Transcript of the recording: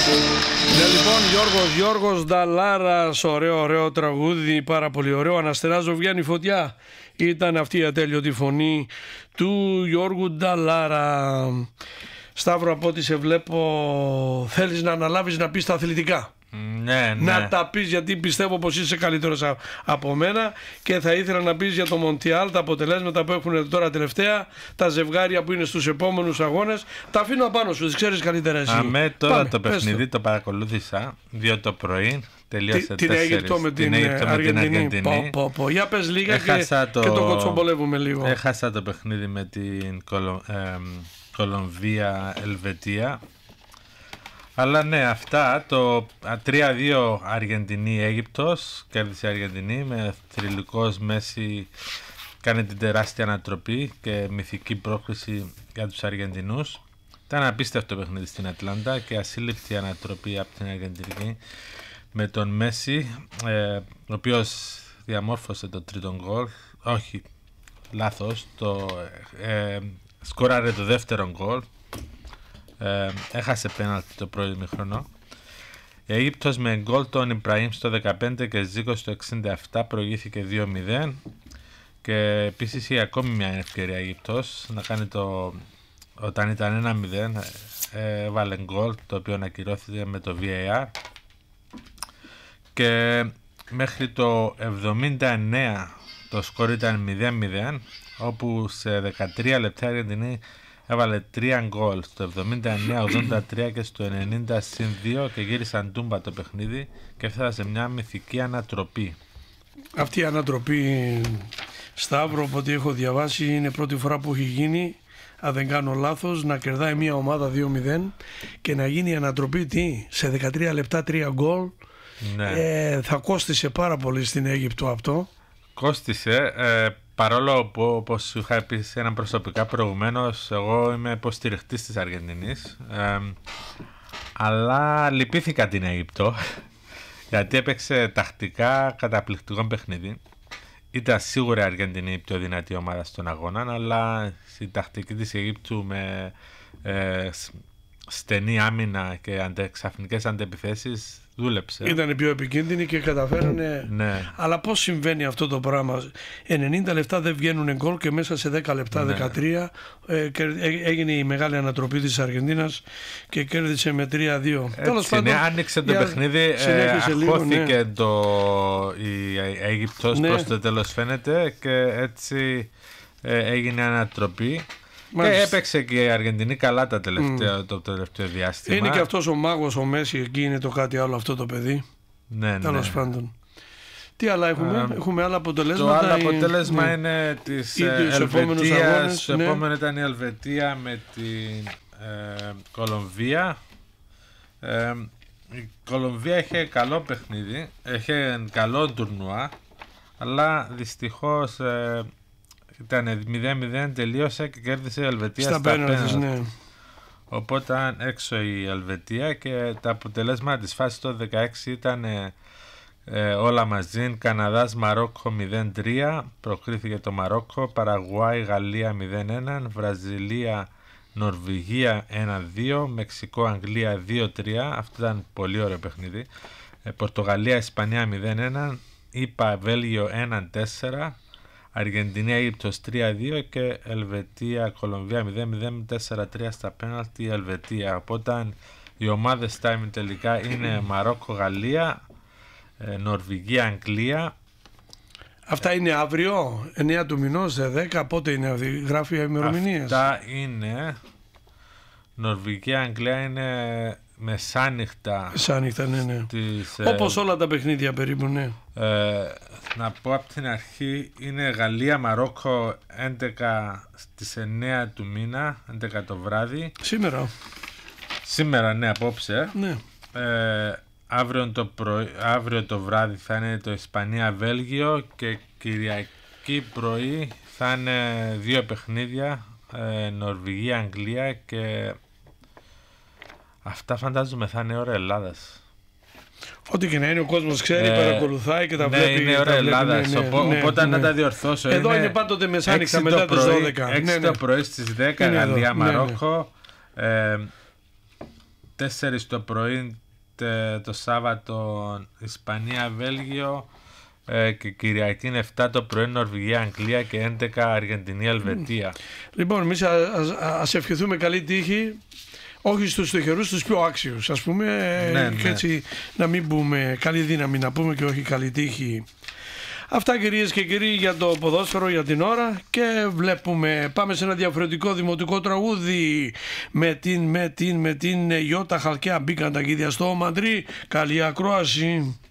Ναι, λοιπόν, Γιώργος Νταλάρας, ωραίο τραγούδι, πάρα πολύ ωραίο. Αναστεράζω βγαίνει φωτιά. Ήταν αυτή η ατέλειωτη φωνή του Γιώργου Νταλάρα. Σταύρο, από ό,τι σε βλέπω, θέλεις να αναλάβεις να πεις τα αθλητικά. Ναι. Να τα πεις, γιατί πιστεύω πως είσαι καλύτερος από μένα, και θα ήθελα να πεις για το Μοντιάλ, τα αποτελέσματα που έχουν τώρα τελευταία, τα ζευγάρια που είναι στους επόμενους αγώνες. Τα αφήνω απάνω σου, τις ξέρεις καλύτερα εσύ. Τώρα Πάμε, το παιχνίδι το παρακολούθησα 2 το πρωί. Τελείωσε την Αίγυπτο με την Αργεντινή. Για πες λίγα και το κοτσομπολεύουμε λίγο. Έχασα το παιχνίδι με την Κολομβία-Ελβετία. Αλλά ναι, αυτά το 3-2 Αργεντινή-Αίγυπτος. Κέρδισε η Αργεντινή με θρυλικός Μέση. Κάνει την τεράστια ανατροπή και μυθική πρόκριση για τους Αργεντινούς. Ήταν απίστευτο παιχνίδι στην Ατλάντα και ασύλληπτη ανατροπή από την Αργεντινή με τον Μέση, ο οποίος διαμόρφωσε το τρίτο γκολ. Όχι, λάθος, σκόραρε το δεύτερο γκολ. Έχασε πέναλτι το πρώτο ημίχρονο. Η Αίγυπτος με γκολ τον Ιμπραήμ στο 15 και Ζίκο στο 67 προηγήθηκε 2-0. Και επίσης είχε ακόμη μια ευκαιρία η Αίγυπτος να κάνει όταν ήταν 1-0, έβαλε γκολ το οποίο ακυρώθηκε με το VAR. Και μέχρι το 79 το σκορ ήταν 0-0, όπου σε 13 λεπτά η Αργεντινή έβαλε 3 γκολ στο 79-83 και στο 90-2 και γύρισαν τούμπα το παιχνίδι και έφτασε σε μια μυθική ανατροπή. Αυτή η ανατροπή, Σταύρο, από ό,τι έχω διαβάσει, είναι πρώτη φορά που έχει γίνει, αν δεν κάνω λάθος, να κερδάει μια ομάδα 2-0 και να γίνει η ανατροπή σε 13 λεπτά 3 γκολ. Ναι. Θα κόστισε πάρα πολύ στην Αίγυπτο αυτό. Κόστισε, παρόλο που, όπως σου είχα πει σε έναν προσωπικά προηγουμένως, εγώ είμαι υποστηριχτής της Αργεντινής, αλλά λυπήθηκα την Αίγυπτο γιατί έπαιξε τακτικά καταπληκτικό παιχνίδι. Ήταν σίγουρα η Αργεντινή η πιο δυνατή ομάδα στον αγώνα, αλλά η τακτική της Αιγύπτου με στενή άμυνα και ξαφνικές αντεπιθέσεις δούλεψε. Ήταν πιο επικίνδυνη και καταφέρανε. Ναι. Αλλά πώς συμβαίνει αυτό το πράγμα? 90 λεπτά δεν βγαίνουν γκολ και μέσα σε 10 λεπτά, 13 έγινε η μεγάλη ανατροπή της Αργεντίνας και κέρδισε με 3-2. Τέλος πάντων, άνοιξε το παιχνίδι, αχώθηκε η Αίγυπτος προς το τέλος φαίνεται, και έτσι έγινε ανατροπή. Και έπαιξε και η Αργεντινή καλά το τελευταίο διάστημα. Είναι και αυτός ο μάγος ο Μέση, εκεί είναι το κάτι άλλο αυτό το παιδί. Ναι. Τέλος πάντων. Τι άλλα έχουμε? Έχουμε άλλα αποτελέσματα? Το άλλο αποτέλεσμα είναι της Ελβετίας. Το επόμενο ήταν η Ελβετία με την Κολομβία. Η Κολομβία είχε καλό παιχνίδι, είχε καλό τουρνουά, αλλά δυστυχώς ήταν 0-0, τελείωσε και κέρδισε η Ελβετία στα πέναλτι. Ναι. Οπότε ήταν έξω η Ελβετία και τα αποτελέσματα της φάσης το 16 ήταν όλα μαζί. Καναδάς Μαρόκο 0-3, προκρίθηκε το Μαρόκο. Παραγουάη Γαλλία 0-1, Βραζιλία Νορβηγία 1-2, Μεξικό Αγγλία 2-3, αυτό ήταν πολύ ωραίο παιχνίδι. Πορτογαλία Ισπανία 0-1, ΙΠΑ Βέλγιο 1-4, Αργεντινή Αίγυπτος 3-2 και Ελβετία Κολομβία 0-0, 4-3 στα πέναλτι η Ελβετία. Οπότε οι ομάδες time τελικά είναι Μαρόκο Γαλλία, Νορβηγία Αγγλία. Αυτά είναι αύριο, 9 του μηνός, 10, πότε είναι αυτή, γράφει ημερομηνίες? Αυτά είναι, Νορβηγία Αγγλία είναι μεσάνυχτα. Μεσάνυχτα, ναι. Όπως όλα τα παιχνίδια περίπου, ναι. Να πω από την αρχή, είναι Γαλλία Μαρόκο 11 στις 9 του μήνα, 11 το βράδυ. Σήμερα, ναι, απόψε. Ναι. Αύριο το βράδυ θα είναι το Ισπανία-Βέλγιο και Κυριακή πρωί θα είναι 2 παιχνίδια, Νορβηγία-Αγγλία, και αυτά φαντάζομαι θα είναι ώρα Ελλάδας. Ό,τι και να είναι, ο κόσμος ξέρει, παρακολουθάει και τα βλέπει. Ναι, είναι ώρα Ελλάδας, οπότε να τα διορθώσω. Εδώ είναι πάντοτε μεσάνυχτα μετά τις 12. 6 το πρωί στις 10 Γαλλία-Μαρόκο. 4 το πρωί το Σάββατο Ισπανία-Βέλγιο και Κυριακή 7 το πρωί Νορβηγία-Αγγλία και 11 Αργεντινή-Ελβετία. Λοιπόν, εμείς ας ευχηθούμε καλή τύχη, όχι στους τυχερούς, στους πιο άξιους, ας πούμε, και έτσι να μην πούμε καλή δύναμη, να πούμε και όχι καλή τύχη. Αυτά, κυρίες και κύριοι, για το ποδόσφαιρο για την ώρα, και πάμε σε ένα διαφορετικό δημοτικό τραγούδι με την Ιώτα Χαλκιά. Μπήκαν τα γίδια στο Μαντρί. Καλή ακρόαση.